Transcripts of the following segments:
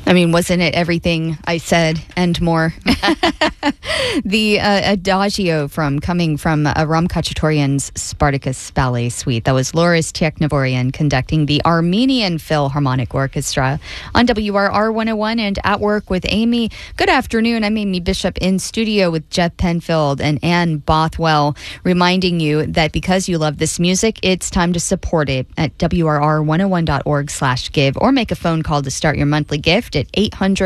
I mean, wasn't it everything I said and more? The Adagio coming from Ram Khachaturian's Spartacus Ballet Suite. That was Loris Teknivorian conducting the Armenian Philharmonic Orchestra on WRR 101 and At Work with Amy. Good afternoon. I'm Amy Bishop in studio with Jeff Penfield and Ann Bothwell, reminding you that because you love this music, it's time to support it at WRR101.org/give or make a phone call to start your monthly gift at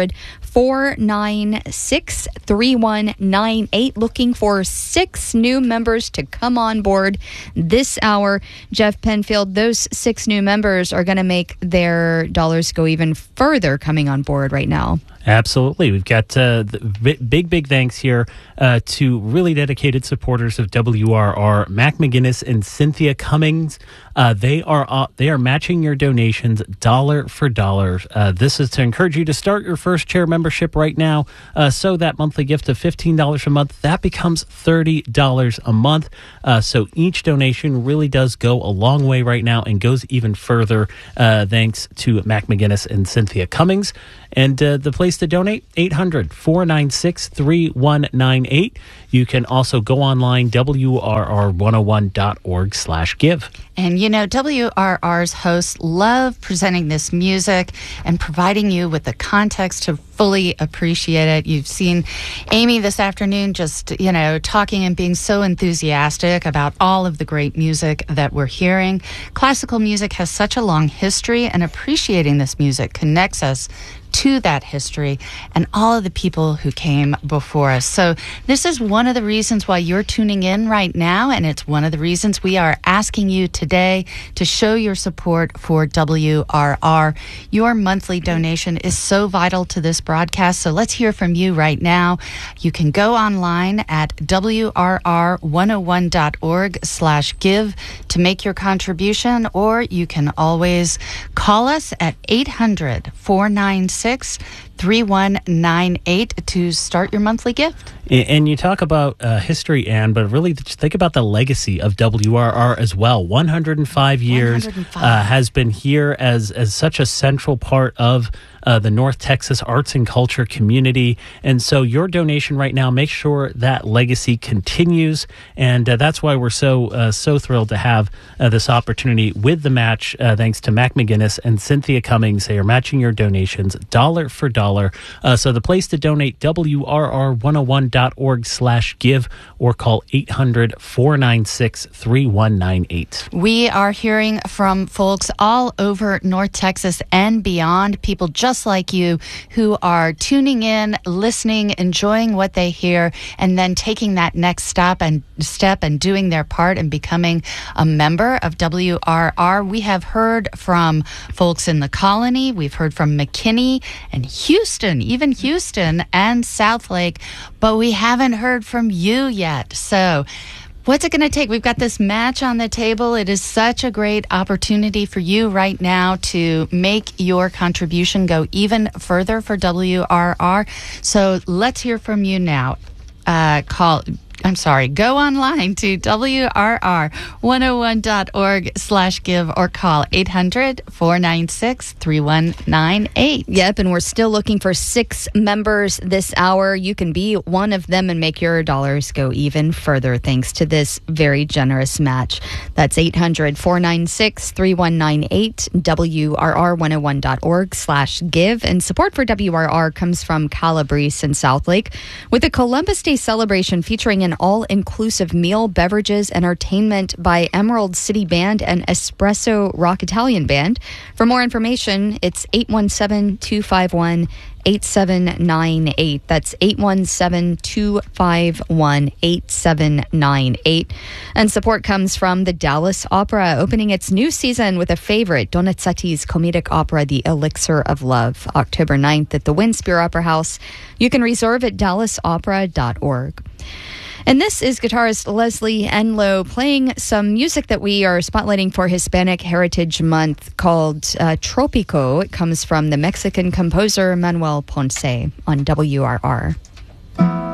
800-496-3198. Looking for 6 new members to come on board this hour. Jeff Penfield, those 6 new members are going to make their dollars go even further coming on board right now. Absolutely. We've got big thanks here to really dedicated supporters of WRR, Mac McGinnis and Cynthia Cummings. They are matching your donations dollar for dollar. This is to encourage you to start your first chair membership right now. So that monthly gift of $15 a month, that becomes $30 a month. So each donation really does go a long way right now and goes even further thanks to Mac McGinnis and Cynthia Cummings. And the place to donate, 800-496-3198. You can also go online, WRR101.org/give. And, you know, WRR's hosts love presenting this music and providing you with the context to fully appreciate it. You've seen Amy this afternoon just, you know, talking and being so enthusiastic about all of the great music that we're hearing. Classical music has such a long history, and appreciating this music connects us to that history and all of the people who came before us. So this is one of the reasons why you're tuning in right now, and it's one of the reasons we are asking you today to show your support for WRR. Your monthly donation is so vital to this broadcast, so let's hear from you right now. You can go online at WRR101.org/give to make your contribution, or you can always call us at 800-496-3198 to start your monthly gift. And you talk about history, Anne, but really just think about the legacy of WRR as well. 105 years has been here as such a central part of the North Texas arts and culture community. And so your donation right now, make sure that legacy continues. And that's why we're so thrilled to have this opportunity with the match, thanks to Mac McGinnis and Cynthia Cummings. They are matching your donations dollar for dollar. So the place to donate, WRR101.org/give, or call 800-496-3198. We are hearing from folks all over North Texas and beyond, people just like you who are tuning in, listening, enjoying what they hear, and then taking that next step and doing their part and becoming a member of WRR. We have heard from folks in the Colony. We've heard from McKinney and Houston, even Houston and Southlake, but we haven't heard from you yet. So what's it going to take? We've got this match on the table. It is such a great opportunity for you right now to make your contribution go even further for WRR. So let's hear from you now. Go online to WRR101.org/give or call 800-496-3198. Yep, and we're still looking for 6 members this hour. You can be one of them and make your dollars go even further thanks to this very generous match. That's 800-496-3198, WRR101.org/give. And support for WRR comes from Calabrese and Southlake with the Columbus Day celebration featuring an all-inclusive meal, beverages, entertainment by Emerald City Band and Espresso Rock Italian Band. For more information, it's 817-251-8798. That's 817-251-8798. And support comes from the Dallas Opera, opening its new season with a favorite, Donizetti's comedic opera, The Elixir of Love, October 9th at the Winspear Opera House. You can reserve at dallasopera.org. And this is guitarist Leslie Enlow playing some music that we are spotlighting for Hispanic Heritage Month called Tropico. It comes from the Mexican composer Manuel Ponce on WRR.